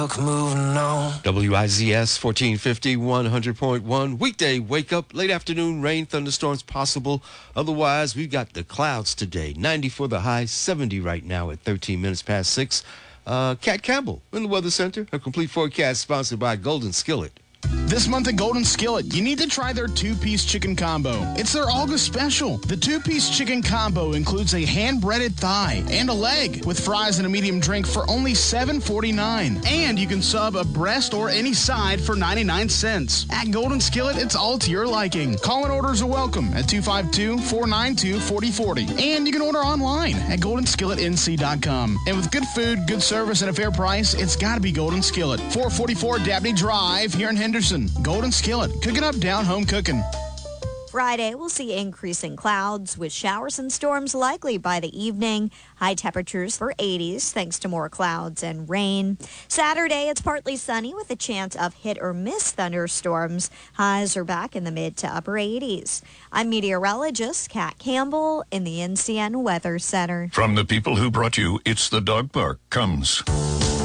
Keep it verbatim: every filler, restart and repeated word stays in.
Moving on. W I Z S fourteen fifty, one hundred point one. Weekday wake up, late afternoon rain, thunderstorms possible. Otherwise, we've got the clouds today. ninety for the high, seventy right now at thirteen minutes past six. Uh, Kat Campbell in the Weather Center. Her complete forecast sponsored by Golden Skillet. This month at Golden Skillet, you need to try their two-piece chicken combo. It's their August special. The two-piece chicken combo includes a hand-breaded thigh and a leg with fries and a medium drink for only seven forty-nine. And you can sub a breast or any side for ninety-nine cents. At Golden Skillet, it's all to your liking. Call and orders are welcome at two five two, four nine two, four zero four zero. And you can order online at golden skillet n c dot com. And with good food, good service, and a fair price, it's got to be Golden Skillet. four forty-four Dabney Drive here in Henderson. Golden Skillet, cooking up down home cooking. Friday, we'll see increasing clouds with showers and storms likely by the evening. High temperatures for eighties thanks to more clouds and rain. Saturday, it's partly sunny with a chance of hit or miss thunderstorms. Highs are back in the mid to upper eighties. I'm meteorologist Kat Campbell in the N C N Weather Center. From the people who brought you It's the Dog Park comes